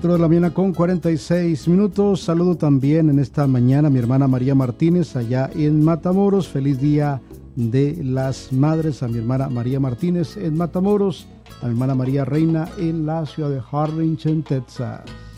4 de la mañana con 46 minutos. Saludo también en esta mañana a mi hermana María Martínez allá en Matamoros. Feliz día de las madres a mi hermana María Martínez en Matamoros, a mi hermana María Reina en la ciudad de Harlingen, Texas.